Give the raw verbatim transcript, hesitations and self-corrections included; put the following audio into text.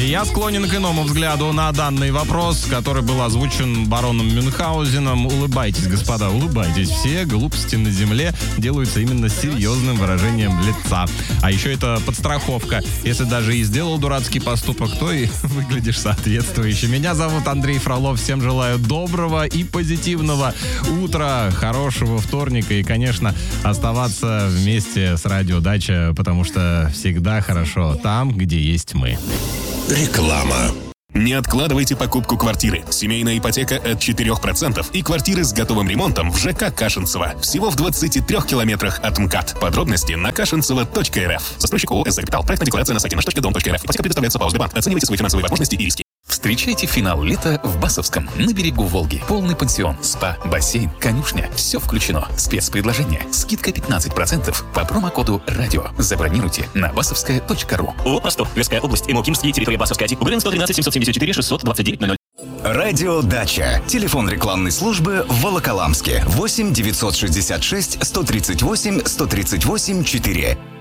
Я склонен к иному взгляду на данный вопрос, который был озвучен бароном Мюнхгаузеном. Улыбайтесь, господа, улыбайтесь. Все глупости на земле делаются именно серьезным выражением лица. А еще это подстраховка. Если даже и сделал дурацкий поступок, то и выглядишь соответствующе. Меня зовут Андрей Фролов. Всем желаю доброго и позитивного утра, хорошего вторника и, конечно, оставаться вместе с Радио Дача, потому что всегда хорошо там, где есть мы. Реклама. Не откладывайте покупку квартиры. Семейная ипотека от четырех процентов и квартиры с готовым ремонтом в ЖК Кашинцево. Всего в двадцати трёх километрах от МКАД. Подробности на кашинцево точка эр эф. Застройщик ООО «эс зэ Капитал». Проектная декларация на сайте наш точка дом точка эр эф. Ипотека предоставляется по Сбербанк. Оценивайте свои финансовые возможности и риски. Встречайте финал лета в Басовском, на берегу Волги. Полный пансион, спа, бассейн, конюшня. Все включено. Спецпредложение. Скидка пятнадцать процентов по промокоду «Радио». Забронируйте на басовская точка ру. ООО «Ростов», Тверская область, Имокимский, территория Басовская, Угрин сто тринадцать семьсот семьдесят четыре шестьсот двадцать девять ноль ноль. Радио Дача. Телефон рекламной службы в Волоколамске. восемь девятьсот шестьдесят шесть сто тридцать восемь сто тридцать восемь четыре.